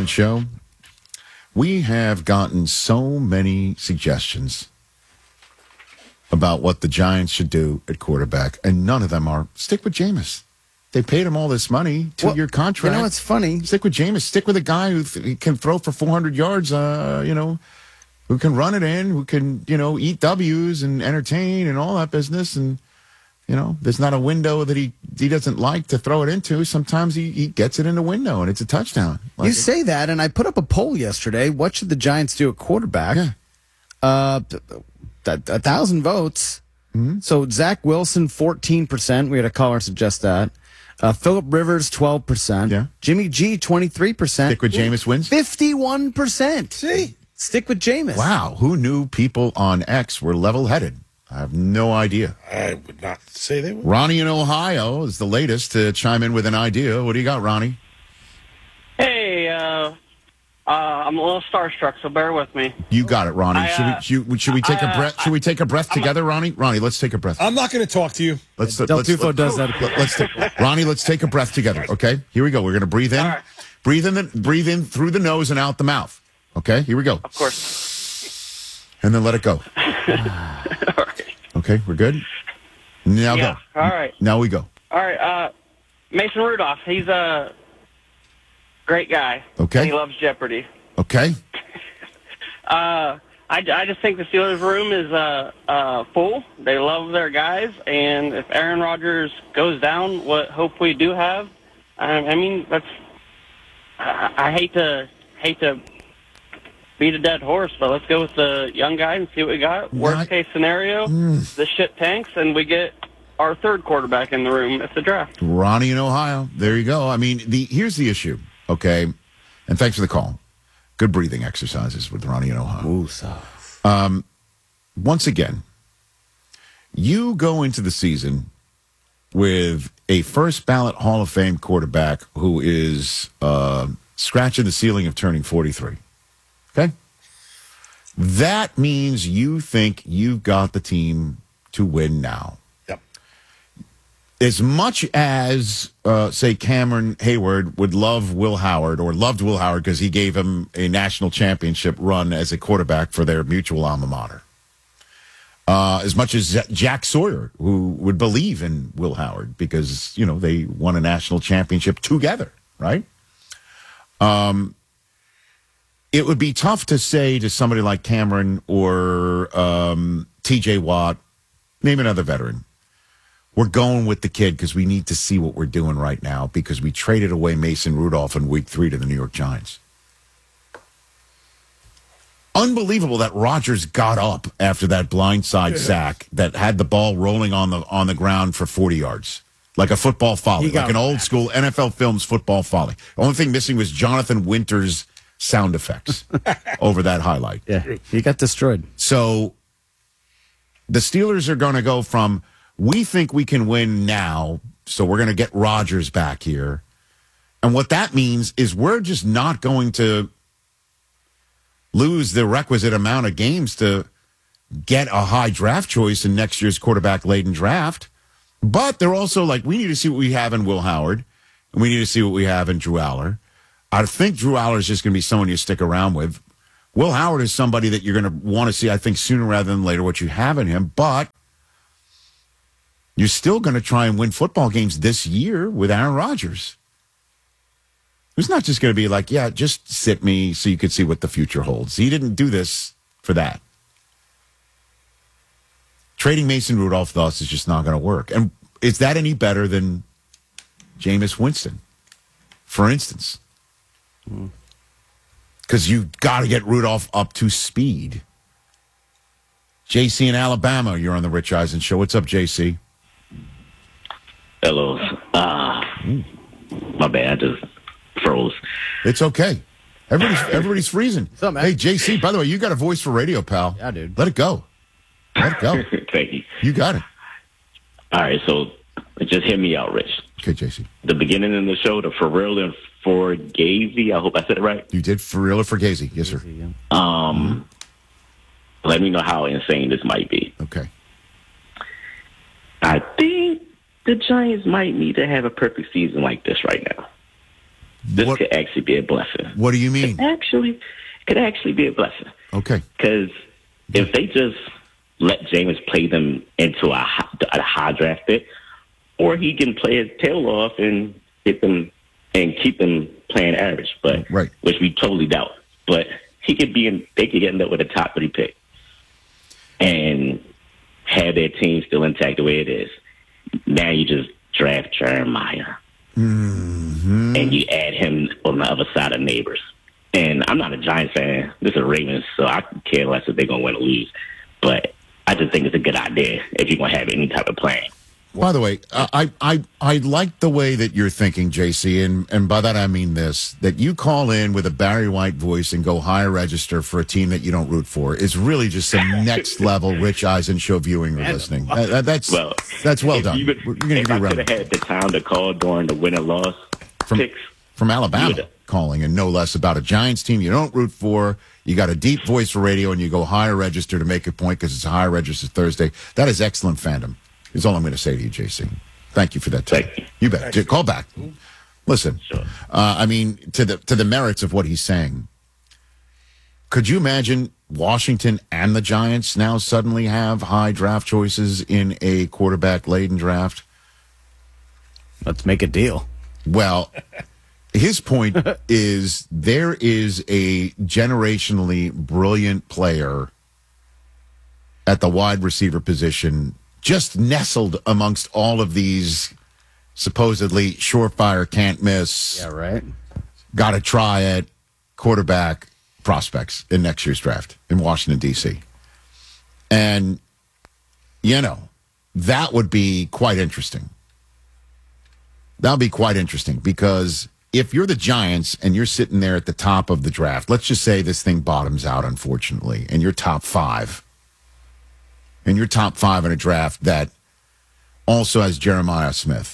show. We have gotten so many suggestions about what the Giants should do at quarterback, and none of them are stick with Jameis. They paid him all this money, 2-year contract. You know, it's funny. Stick with Jameis. Stick with a guy who can throw for 400 yards, who can run it in, who can, eat W's and entertain and all that business. And, there's not a window that he doesn't like to throw it into. Sometimes he gets it in the window, and it's a touchdown. You say that, and I put up a poll yesterday. What should the Giants do at quarterback? Yeah. 1,000 votes. Mm-hmm. So Zach Wilson, 14%. We had a caller suggest that. Phillip Rivers, 12%. Yeah. Jimmy G, 23%. Stick with Jameis wins? 51%. See? Stick with Jameis. Wow. Who knew people on X were level-headed? I have no idea. I would not say they would. Ronnie in Ohio is the latest to chime in with an idea. What do you got, Ronnie? Hey, I'm a little starstruck, so bear with me. You got it, Ronnie. Should we take a breath? Should we take a breath together, Ronnie? Ronnie, let's take a breath. I'm not going to talk to you. Del Tufo does that. Ronnie, let's take a breath together. Okay, here we go. We're going to breathe in, right. breathe in through the nose and out the mouth. Okay, here we go. Of course. And then let it go. All right. Okay, we're good. Now Yeah. go. All right. Now we go. All right. Mason Rudolph. He's a great guy. Okay. He loves Jeopardy. Okay. I just think the Steelers' room is full. They love their guys, and if Aaron Rodgers goes down, what hope we do have? I mean, that's. I hate to beat a dead horse, but let's go with the young guy and see what we got. Worst case scenario, the shit tanks, and we get our third quarterback in the room at the draft. Ronnie in Ohio. There you go. I mean, here's the issue. Okay, and thanks for the call. Good breathing exercises with Ronnie in Ohio. Ooh, Once again, you go into the season with a first ballot Hall of Fame quarterback who is scratching the ceiling of turning 43. Okay? That means you think you've got the team to win now. Yep. As much as, say, Cameron Hayward would love Will Howard or loved Will Howard because he gave him a national championship run as a quarterback for their mutual alma mater. As much as Jack Sawyer, who would believe in Will Howard because, they won a national championship together, right? It would be tough to say to somebody like Cameron or T.J. Watt, name another veteran, we're going with the kid because we need to see what we're doing right now because we traded away Mason Rudolph in Week 3 to the New York Giants. Unbelievable that Rodgers got up after that blindside sack that had the ball rolling on the ground for 40 yards. Like a football folly, like an old school NFL Films football folly. The only thing missing was Jonathan Winters' sound effects over that highlight. yeah, he got destroyed. So the Steelers are going to go from, we think we can win now, so we're going to get Rodgers back here. And what that means is we're just not going to lose the requisite amount of games to get a high draft choice in next year's quarterback-laden draft. But they're also like, we need to see what we have in Will Howard, and we need to see what we have in Drew Aller. I think Drew Aller is just going to be someone you stick around with. Will Howard is somebody that you're going to want to see, I think, sooner rather than later what you have in him. But you're still going to try and win football games this year with Aaron Rodgers. Who's not just going to be like, yeah, just sit me so you could see what the future holds. He didn't do this for that. Trading Mason Rudolph, thus, is just not going to work. And is that any better than Jameis Winston, for instance? Because you got to get Rudolph up to speed. JC in Alabama, you're on the Rich Eisen Show. What's up, JC? Hello. My bad. I just froze. It's okay. Everybody's freezing. What's up, man? Hey, JC, by the way, you got a voice for radio, pal. Yeah, dude. Let it go. Let it go. Thank you. You got it. All right, so just hear me out, Rich. Okay, JC. The beginning of the show, the for real and for Gazy, I hope I said it right. You did for real or for Gazy? Yes, sir. Let me know how insane this might be. Okay. I think the Giants might need to have a perfect season like this right now. This What- could actually be a blessing. What do you mean? It could actually be a blessing. Okay. Because if they just let James play them into a high draft pick, or he can play his tail off and get them and keep them playing average, but Right. which we totally doubt. But he could they could end up with a top 3 pick and have their team still intact the way it is. Now you just draft Jeremiah and you add him on the other side of Neighbors. And I'm not a Giants fan. This is a Ravens, so I could care less if they're going to win or lose. But I just think it's a good idea if you're going to have any type of plan. By the way, I like the way that you're thinking, JC, and by that I mean this, that you call in with a Barry White voice and go higher register for a team that you don't root for is really just some next level Rich Eisen show viewing or listening. That's well done. You're going to if give you I could have had the time to call during the win and loss picks. From Alabama calling, and no less about a Giants team you don't root for. You got a deep voice for radio, and you go higher register to make a point because it's a higher register Thursday. That is excellent fandom. Is all I'm going to say to you, JC. Thank you for that time. You bet. Call back. Listen, Sure. I mean, to the merits of what he's saying, could you imagine Washington and the Giants now suddenly have high draft choices in a quarterback-laden draft? Let's make a deal. Well, his point is there is a generationally brilliant player at the wide receiver position just nestled amongst all of these supposedly surefire, can't miss, Yeah, right. got to try it quarterback prospects in next year's draft in Washington, D.C. And, that would be quite interesting. That would be quite interesting because if you're the Giants and you're sitting there at the top of the draft, let's just say this thing bottoms out, unfortunately, and you're top 5. And you're top 5 in a draft that also has Jeremiah Smith.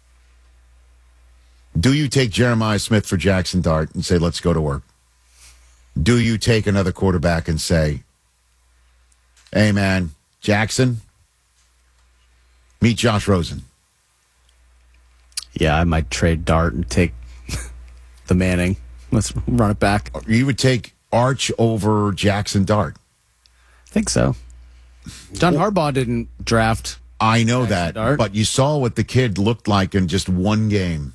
Do you take Jeremiah Smith for Jackson Dart and say, let's go to work? Do you take another quarterback and say, hey, man, Jackson, meet Josh Rosen? Yeah, I might trade Dart and take the Manning. Let's run it back. You would take Arch over Jackson Dart. I think so. John Harbaugh didn't draft. I know that, Dart. but you saw what the kid looked like in just one game.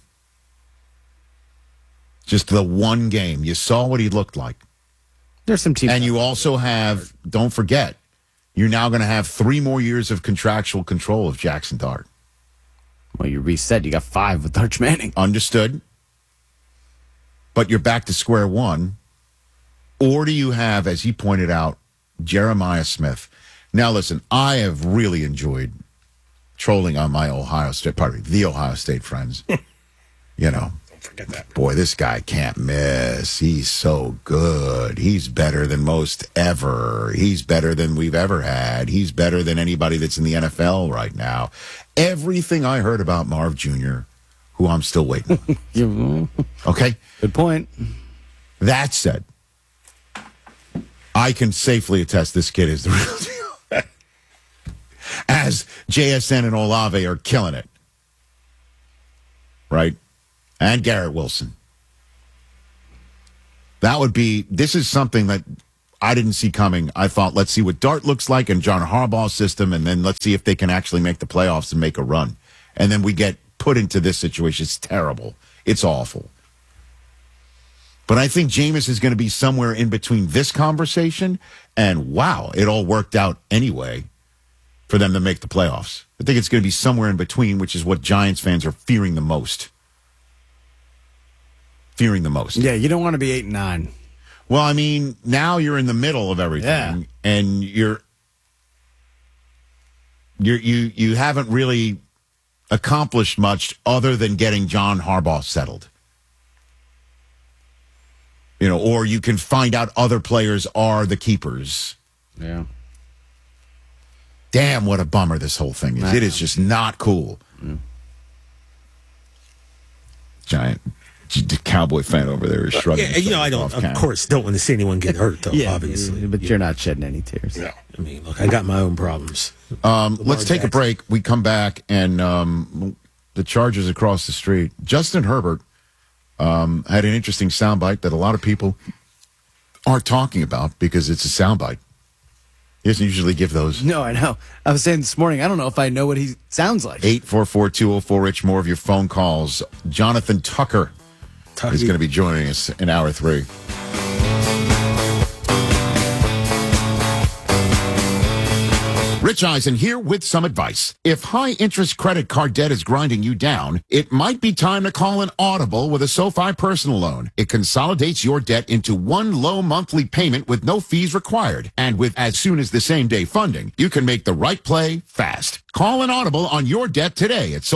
Just the one game. You saw what he looked like. There's some teams. And you also have, don't forget, you're now going to have 3 more years of contractual control of Jackson Dart. Well, you reset. You got 5 with Arch Manning. Understood. But you're back to square one. Or do you have, as he pointed out, Jeremiah Smith? Now, listen, I have really enjoyed trolling on my the Ohio State friends. Don't forget that. Boy, this guy can't miss. He's so good. He's better than most ever. He's better than we've ever had. He's better than anybody that's in the NFL right now. Everything I heard about Marv Jr., who I'm still waiting on. Okay? Good point. That said, I can safely attest this kid is the real deal. As JSN and Olave are killing it. Right? And Garrett Wilson. This is something that I didn't see coming. I thought, let's see what Dart looks like in John Harbaugh's system, and then let's see if they can actually make the playoffs and make a run. And then we get put into this situation. It's terrible. It's awful. But I think Jameis is going to be somewhere in between this conversation and, wow, it all worked out anyway for them to make the playoffs. I think it's going to be somewhere in between, which is what Giants fans are fearing the most. Fearing the most. Yeah, you don't want to be 8-9. Well, I mean, now you're in the middle of everything, and you haven't really accomplished much other than getting John Harbaugh settled. Or you can find out other players are the keepers. Yeah. Damn, what a bummer this whole thing is. It is just not cool. Giant Cowboy fan over there is shrugging. Yeah, I don't, of course, don't want to see anyone get hurt, though, obviously. But you're not shedding any tears. No. I mean, look, I got my own problems. Let's take a break. We come back, and the Chargers across the street. Justin Herbert had an interesting soundbite that a lot of people aren't talking about because it's a soundbite. He doesn't usually give those. No, I know. I was saying this morning, I don't know if I know what he sounds like. 844-204-RICH, more of your phone calls. Jonathan Tucker is going to be joining us in hour 3. Rich Eisen here with some advice. If high-interest credit card debt is grinding you down, it might be time to call an audible with a SoFi personal loan. It consolidates your debt into one low monthly payment with no fees required. And with as soon as the same-day funding, you can make the right play fast. Call an audible on your debt today at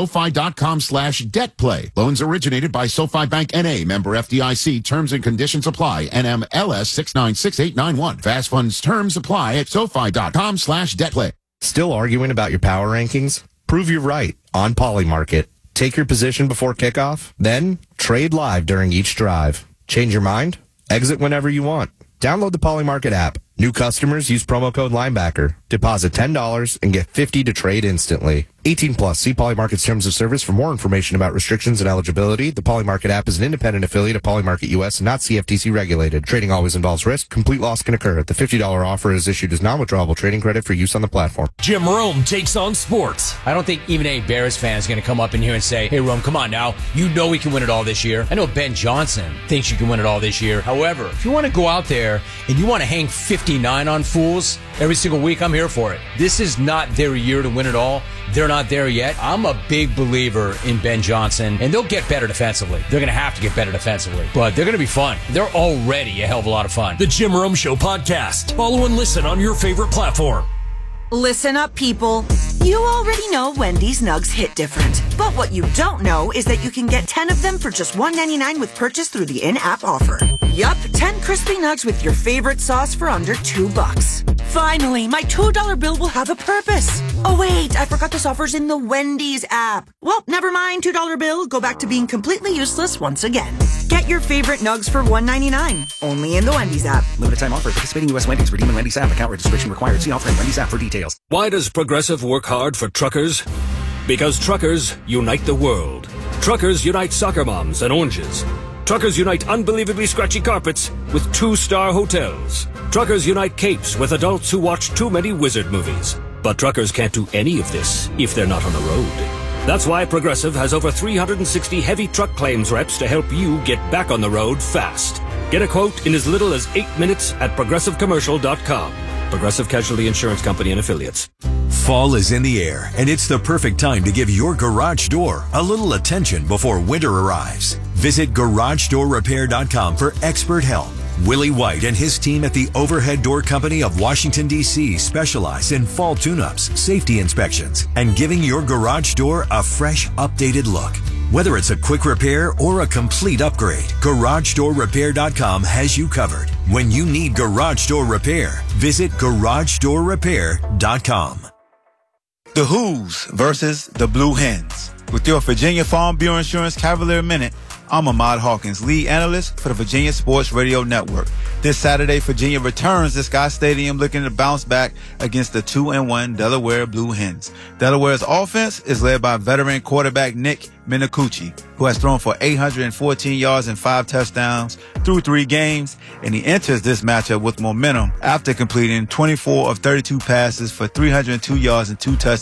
SoFi.com/debtplay. Loans originated by SoFi Bank N.A., member FDIC. Terms and conditions apply. NMLS 696891. Fast funds terms apply at SoFi.com/debtplay. Still arguing about your power rankings? Prove you're right on Polymarket. Take your position before kickoff, then trade live during each drive. Change your mind? Exit whenever you want. Download the Polymarket app. New customers use promo code Linebacker. Deposit $10 and get $50 to trade instantly. 18 plus. See Polymarket's terms of service for more information about restrictions and eligibility. The Polymarket app is an independent affiliate of Polymarket US and not CFTC regulated. Trading always involves risk. Complete loss can occur. The $50 offer is issued as non-withdrawable trading credit for use on the platform. Jim Rome takes on sports. I don't think even a Bears fan is going to come up in here and say, hey, Rome, come on now. You know we can win it all this year. I know Ben Johnson thinks you can win it all this year. However, if you want to go out there and you want to hang 59 on fools every single week, I'm here for it. This is not their year to win it all. They're not there yet. I'm a big believer in Ben Johnson, and they'll get better defensively. They're going to have to get better defensively, but they're going to be fun. They're already a hell of a lot of fun. The Jim Rome Show podcast. Follow and listen on your favorite platform. Listen up, people. You already know Wendy's nugs hit different. But what you don't know is that you can get 10 of them for just $1.99 with purchase through the in-app offer. Yup, 10 crispy nugs with your favorite sauce for under $2. Finally, my $2 bill will have a purpose. Oh wait, I forgot this offer's in the Wendy's app. Well, never mind, $2 bill. Go back to being completely useless once again. Get your favorite nugs for $1.99. Only in the Wendy's app. Limited time offer. Participating U.S. Wendy's. Redeem in Wendy's app. Account registration required. See offer in Wendy's app for details. Why does Progressive work hard for truckers? Because truckers unite the world. Truckers unite soccer moms and oranges. Truckers unite unbelievably scratchy carpets with 2-star hotels. Truckers unite capes with adults who watch too many wizard movies. But truckers can't do any of this if they're not on the road. That's why Progressive has over 360 heavy truck claims reps to help you get back on the road fast. Get a quote in as little as 8 minutes at progressivecommercial.com. Progressive Casualty Insurance Company and Affiliates. Fall is in the air, and it's the perfect time to give your garage door a little attention before winter arrives. Visit GarageDoorRepair.com for expert help. Willie White and his team at the Overhead Door Company of Washington, D.C. specialize in fall tune-ups, safety inspections, and giving your garage door a fresh, updated look. Whether it's a quick repair or a complete upgrade, GarageDoorRepair.com has you covered. When you need garage door repair, visit GarageDoorRepair.com. The Who's versus the Blue Hens. With your Virginia Farm Bureau Insurance Cavalier Minute, I'm Ahmad Hawkins, lead analyst for the Virginia Sports Radio Network. This Saturday, Virginia returns to Scott Stadium looking to bounce back against the 2-1 Delaware Blue Hens. Delaware's offense is led by veteran quarterback Nick Minacucci, who has thrown for 814 yards and 5 touchdowns through 3 games, and he enters this matchup with momentum after completing 24 of 32 passes for 302 yards and 2 touchdowns